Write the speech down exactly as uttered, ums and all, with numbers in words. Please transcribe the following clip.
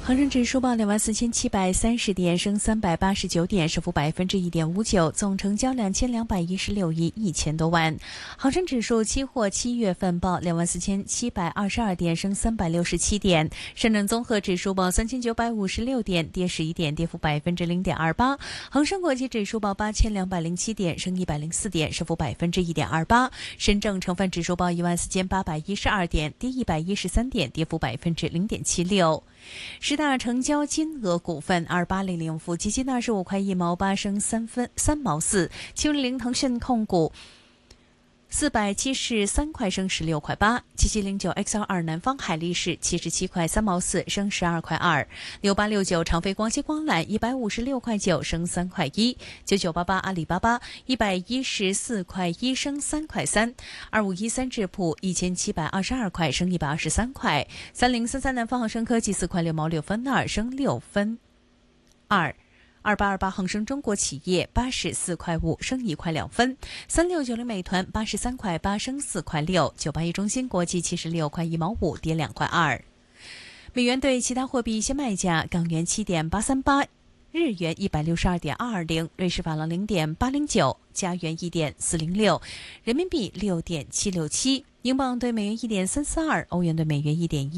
恒生指数报两万四千七百三十点，升三百八十九点，升幅百分之一点五九，总成交两千两百一十六亿一千多万。恒生指数期货七月份报两万四千七百二十二点，升三百六十七点。深圳综合指数报三千九百五十六点，跌十一点，跌幅百分之零点二八。恒生国际指数报八千两百零七点，升一百零四点，升幅百分之一点二八。深证成分指数报一万四千八百一十二点，跌一百一十三点，跌幅百分之零点七六。十大成交金额股份：二八零零富基金二十五块一毛八升三分三毛四，七零零腾讯控股四百七十三块升十六块八，七七零九 X L 二南方海力士七十七块三毛四升十二块二，六八六九长飞光纤光缆一百五十六块九升三块一，九九八八阿里巴巴一百一十四块一升三块三，二五一三智普一千七百二十二块升一百二十三块，三零三三南方恒生科技四块六毛六分二升六分二。二八二八恒生中国企业八十四块五升一块两分，三六九零美团八十三块八升四块六，九八一中芯国际七十六块一毛五跌两块二。美元对其他货币一些卖价：港元七点八三八，日元一百六十二点二二零，瑞士法郎零点八零九，加元一点四零六，人民币六点七六七，英镑对美元一点三四二，欧元对美元一点一。